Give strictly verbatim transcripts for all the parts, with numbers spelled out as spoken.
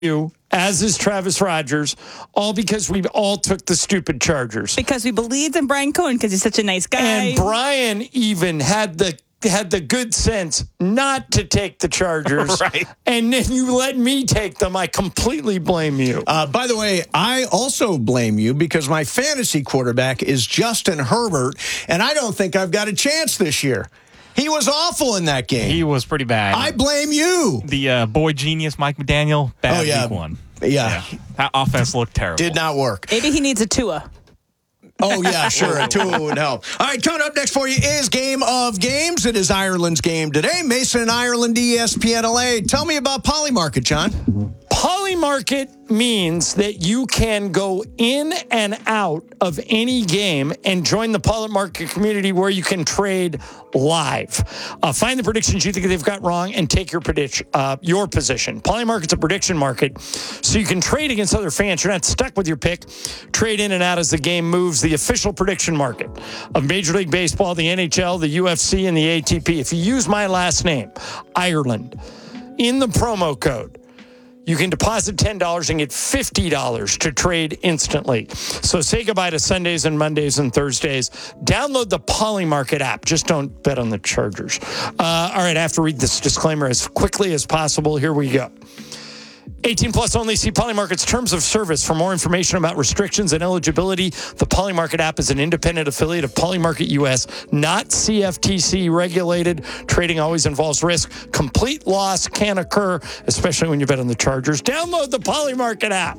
you, as is Travis Rogers, all because we all took the stupid Chargers. Because we believed in Brian Cohen because he's such a nice guy. And Brian even had the had the good sense not to take the Chargers. Right. And then you let me take them. I completely blame you. Uh, by the way, I also blame you because my fantasy quarterback is Justin Herbert, and I don't think I've got a chance this year. He was awful in that game. He was pretty bad. I blame you. The uh, boy genius, Mike McDaniel, bad oh, yeah. week one. Yeah. yeah. That offense looked terrible. Did not work. Maybe he needs a Tua. Oh, yeah, sure. A Tua would help. All right, coming up next for you is Game of Games. It is Ireland's game today. Mason and Ireland, E S P N L A. Tell me about Polymarket, John. Polymarket means that you can go in and out of any game and join the Polymarket community where you can trade live. Uh, find the predictions you think they've got wrong and take your prediction, uh, your position. Polymarket's a prediction market, so you can trade against other fans. You're not stuck with your pick. Trade in and out as the game moves. The official prediction market of Major League Baseball, the N H L, the U F C, and the A T P. If you use my last name, Ireland, in the promo code, you can deposit ten dollars and get fifty dollars to trade instantly. So say goodbye to Sundays and Mondays and Thursdays. Download the Polymarket app. Just don't bet on the Chargers. Uh, all right, I have to read this disclaimer as quickly as possible. Here we go. eighteen plus only. See Polymarket's terms of service for more information about restrictions and eligibility. The Polymarket app is an independent affiliate of Polymarket U S, not C F T C regulated. Trading always involves risk. Complete loss can occur, especially when you bet on the Chargers. Download the Polymarket app.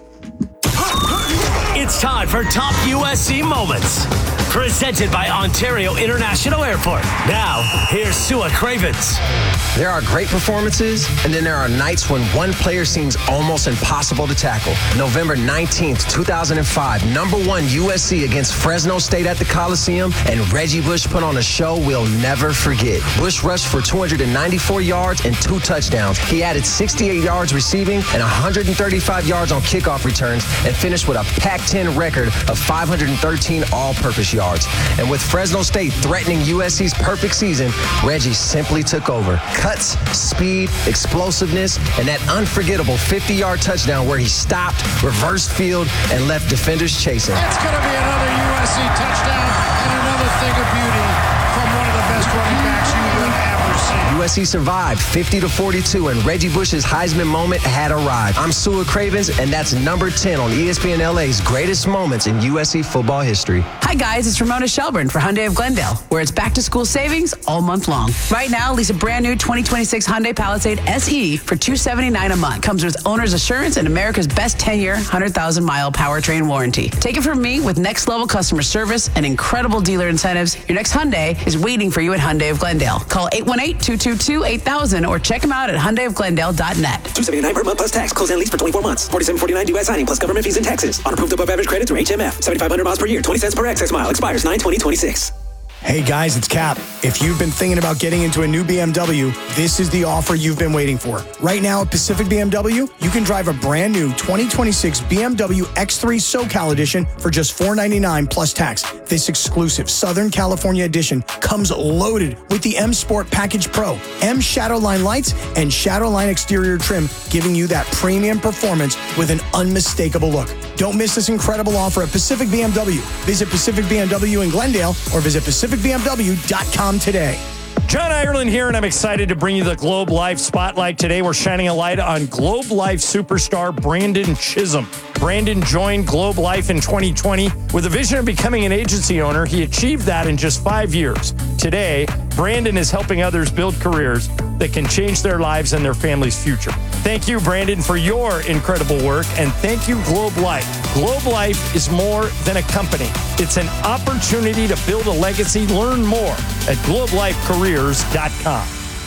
It's time for Top U S C Moments. Presented by Ontario International Airport. Now, here's Sua Cravens. There are great performances, and then there are nights when one player seems almost impossible to tackle. November nineteenth, two thousand five, number one U S C against Fresno State at the Coliseum, and Reggie Bush put on a show we'll never forget. Bush rushed for two hundred ninety-four yards and two touchdowns. He added sixty-eight yards receiving and one hundred thirty-five yards on kickoff returns and finished with a Pac ten record of five hundred thirteen all-purpose yards. And with Fresno State threatening U S C's perfect season, Reggie simply took over. Cuts, speed, explosiveness, and that unforgettable fifty-yard touchdown where he stopped, reversed field, and left defenders chasing. It's going to be another U S C touchdown and another thing of beauty from one of the best running backs you will ever see. U S C survived fifty to forty-two, and Reggie Bush's Heisman moment had arrived. I'm Sua Cravens, and that's number ten on E S P N L A's greatest moments in U S C football history. Hi guys, it's Ramona Shelburne for Hyundai of Glendale, where it's back to school savings all month long. Right now, lease a brand new twenty twenty-six Hyundai Palisade S E for two hundred seventy-nine dollars a month. Comes with owner's assurance and America's best ten-year, one hundred thousand mile powertrain warranty. Take it from me, with next level customer service and incredible dealer incentives, your next Hyundai is waiting for you at Hyundai of Glendale. Call eight one eight, two two two, eight thousand or check them out at hyundai of glendale dot net. two hundred seventy-nine dollars per month plus tax. Close and lease for twenty-four months. forty-seven forty-nine due at signing plus government fees and taxes. On approved above average credit through H M F. seventy-five hundred miles per year. twenty cents per excess mile. Expires nine twenty twenty-six. Hey guys, it's Cap. If you've been thinking about getting into a new B M W, this is the offer you've been waiting for. Right now at Pacific B M W, you can drive a brand new twenty twenty-six B M W X three SoCal Edition for just four hundred ninety-nine dollars plus tax. This exclusive Southern California edition comes loaded with the M Sport Package Pro, M Shadowline lights, and Shadowline exterior trim, giving you that premium performance with an unmistakable look. Don't miss this incredible offer at Pacific B M W. Visit Pacific B M W in Glendale or visit pacific b m w dot com today. John Ireland here, and I'm excited to bring you the Globe Life Spotlight. Today, we're shining a light on Globe Life superstar Brandon Chisholm. Brandon joined Globe Life in twenty twenty with a vision of becoming an agency owner. He achieved that in just five years. Today, Brandon is helping others build careers that can change their lives and their family's future. Thank you, Brandon, for your incredible work, and thank you, Globe Life. Globe Life is more than a company. It's an opportunity to build a legacy. Learn more at globe life careers dot com.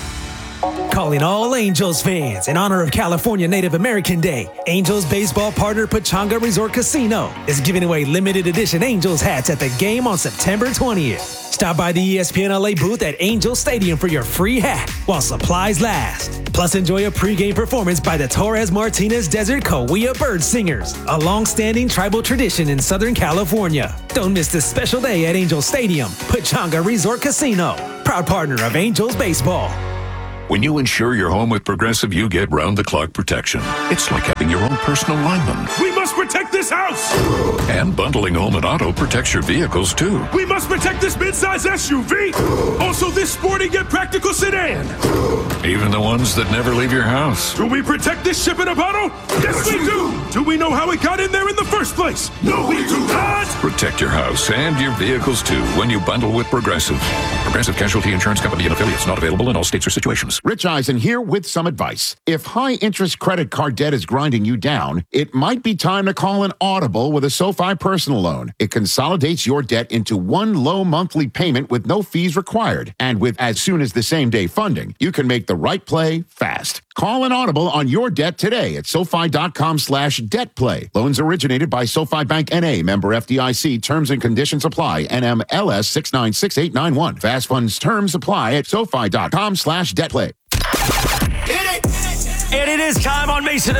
Calling all Angels fans in honor of California Native American Day, Angels baseball partner Pechanga Resort Casino is giving away limited edition Angels hats at the game on September twentieth. Stop by the E S P N L A booth at Angel Stadium for your free hat while supplies last. Plus, enjoy a pregame performance by the Torres Martinez Desert Cahuilla Bird Singers, a long-standing tribal tradition in Southern California. Don't miss this special day at Angel Stadium, Pechanga Resort Casino, proud partner of Angels baseball. When you insure your home with Progressive, you get round-the-clock protection. It's like having your own personal lineman. We must protect this house! And bundling home and auto protects your vehicles, too. We must protect this midsize S U V! Also this sporty yet practical sedan! Even the ones that never leave your house. Do we protect this ship in a bottle? Yes, we do! Do we know how it got in there in the first place? No, we do not! Protect your house and your vehicles, too, when you bundle with Progressive. Progressive Casualty Insurance Company and affiliates, not available in all states or situations. Rich Eisen here with some advice. If high-interest credit card debt is grinding you down, it might be time to call an Audible with a SoFi personal loan. It consolidates your debt into one low monthly payment with no fees required. And with as soon as the same-day funding, you can make the right play fast. Call an Audible on your debt today at SoFi.com slash debt play. Loans originated by SoFi Bank N A, member F D I C. Terms and conditions apply. N M L S six nine six eight nine one. Fast funds terms apply at SoFi.com slash debt play. And it is time on Mason